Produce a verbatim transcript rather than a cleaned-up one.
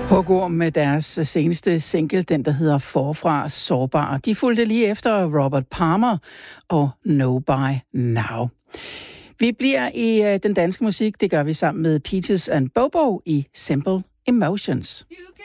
Hugorm med deres seneste single, den der hedder Forfra Sårbar. De fulgte lige efter Robert Palmer og Know By Now. Vi bliver i uh, den danske musik, det gør vi sammen med Peaches and Bobo i Simple Emotions.